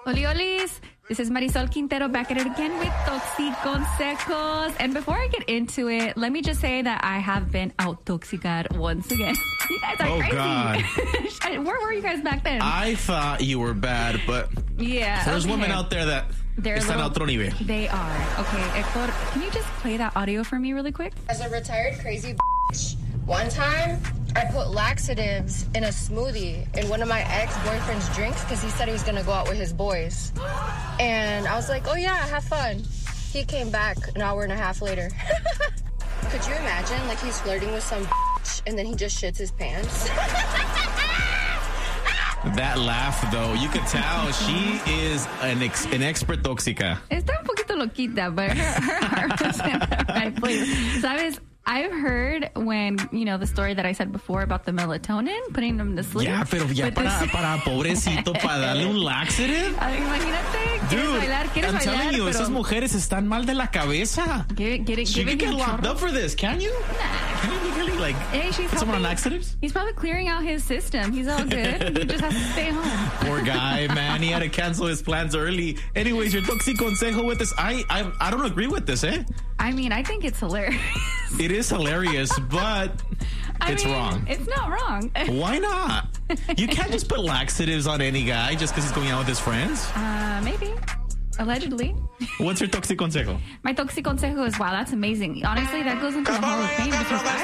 Oli olis. This is Marisol Quintero back at it again with Toxiconsejos. And before I get into it, let me just say that I have been out-toxicated once again. You guys are crazy. God. Where were you guys back then? I thought you were bad, but there's women out there that están a otro nivel. They are. Okay, Hector, can you just play that audio for me really quick? As a retired crazy bitch, one time I put laxatives in a smoothie in one of my ex-boyfriend's drinks because he said he was going to go out with his boys. And I was like, oh yeah, have fun. He came back an hour and a half later. Could you imagine, like, he's flirting with some bitch and then he just shits his pants? That laugh, though, you could tell she is an expert tóxica. Está un poquito loquita, but her heart was in the right place. ¿Sabes? I've heard when, the story that I said before about the melatonin, putting them to sleep. Yeah, pero ya para pobrecito, para darle un laxative. Imagínate, ¿quieres I'm telling you, pero esas mujeres están mal de la cabeza. She could get locked up for this, can you? Nah. Can you really, put someone on laxatives? He's probably clearing out his system. He's all good. He just has to stay home. Poor guy, man. He had to cancel his plans early. Anyways, your Toxiconsejo with this. I don't agree with this, eh? I mean, I think it's hilarious. It is hilarious, but it's wrong. It's not wrong. Why not? You can't just put laxatives on any guy just because he's going out with his friends. Maybe. Allegedly. What's your Toxiconsejo? My Toxiconsejo is, wow, that's amazing. Honestly, that goes into the Hall of Fame because